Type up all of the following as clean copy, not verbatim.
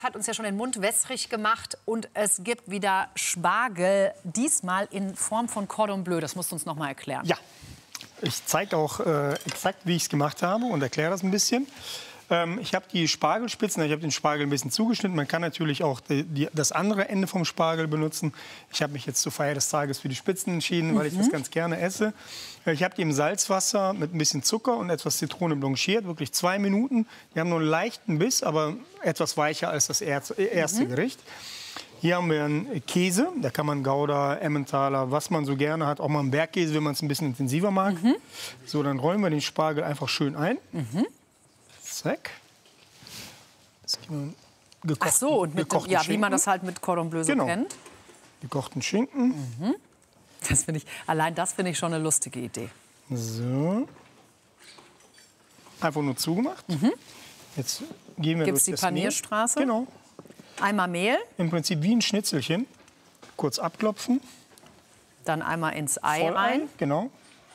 Hat uns ja schon den Mund wässrig gemacht und es gibt wieder Spargel, diesmal in Form von Cordon Bleu. Das musst du uns noch mal erklären. Ja, ich zeige auch exakt, wie ich es gemacht habe und erkläre das ein bisschen. Ich habe die Spargelspitzen, ich habe den Spargel ein bisschen zugeschnitten. Man kann natürlich auch das andere Ende vom Spargel benutzen. Ich habe mich jetzt zur Feier des Tages für die Spitzen entschieden, weil ich das ganz gerne esse. Ich habe die im Salzwasser mit ein bisschen Zucker und etwas Zitrone blanchiert, wirklich 2 Minuten. Die haben nur einen leichten Biss, aber etwas weicher als das erste Gericht. Hier haben wir einen Käse, da kann man Gouda, Emmentaler, was man so gerne hat, auch mal einen Bergkäse, wenn man es ein bisschen intensiver mag. So, dann rollen wir den Spargel einfach schön ein. Zack. Das geben wir Ach so, und mit dem, ja, wie man das halt mit Cordon Bleu so kennt. Gekochten Schinken. Das finde ich, allein das finde ich schon eine lustige Idee. So. Einfach nur zugemacht. Jetzt gehen wir Gibt's durch die das Mehl. Panierstraße? Genau. Einmal Mehl, Im Prinzip wie ein Schnitzelchen. Kurz abklopfen. dann einmal ins Ei Vollei, rein. genau.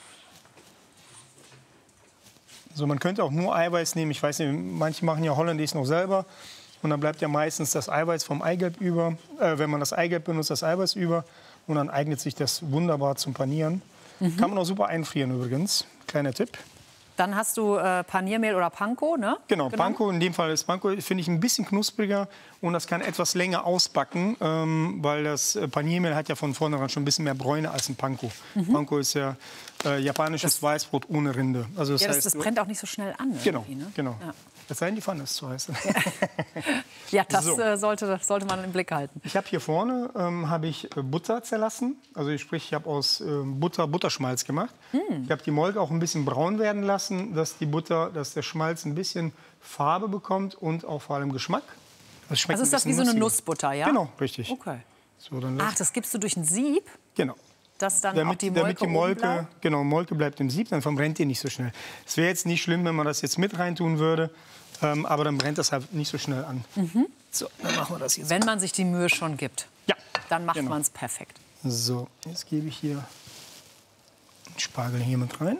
So, man könnte auch nur Eiweiß nehmen. Ich weiß nicht, manche machen ja Hollandaise noch selber. Und dann bleibt ja meistens das Eiweiß vom Eigelb über. Wenn man das Eigelb benutzt, das Eiweiß über. Und dann eignet sich das wunderbar zum Panieren. Kann man auch super einfrieren übrigens. Kleiner Tipp. Dann hast du Paniermehl oder Panko, ne? Genau, Panko, in dem Fall ist Panko, finde ich ein bisschen knuspriger und das kann etwas länger ausbacken, weil das Paniermehl hat ja von vornherein schon ein bisschen mehr Bräune als ein Panko. Panko ist ja japanisches Weißbrot ohne Rinde. Also das Ja, heißt, das brennt auch nicht so schnell an. Genau, Ne? genau. Ja. Es sei denn, die Pfanne ist zu heiß. Ja, das So. sollte man im Blick halten. Ich habe hier vorne habe ich Butter zerlassen. Also sprich, ich habe aus Butter Butterschmalz gemacht. Ich habe die Molke auch ein bisschen braun werden lassen, dass der Schmalz ein bisschen Farbe bekommt und auch vor allem Geschmack. Das schmeckt Also ist ein das wie bisschen so eine nussiger. Nussbutter, ja? Genau, richtig. Okay. So, dann Ach, das gibst du durch ein Sieb, genau. dass dann auch die Molke Damit die oben Molke, bleibt? genau, Molke bleibt im Sieb, dann verbrennt die nicht so schnell. Es wäre jetzt nicht schlimm, wenn man das jetzt mit reintun würde, aber dann brennt das halt nicht so schnell an. So, dann machen wir das jetzt. Wenn man sich die Mühe schon gibt, Ja, dann macht genau. man es perfekt. So, jetzt gebe ich hier den Spargel hier mit rein.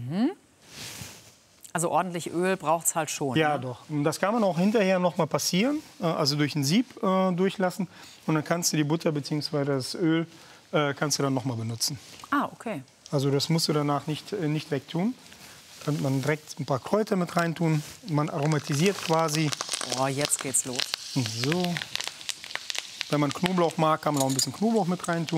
Also ordentlich Öl braucht es halt schon. Ja, ne? doch. Und das kann man auch hinterher noch mal passieren, also durch ein Sieb durchlassen. Und dann kannst du die Butter bzw. das Öl kannst du dann noch mal benutzen. Ah, okay. Also das musst du danach nicht wegtun. Kann man direkt ein paar Kräuter mit reintun. Man aromatisiert quasi. Boah, jetzt geht's los. So. Wenn man Knoblauch mag, kann man auch ein bisschen Knoblauch mit reintun.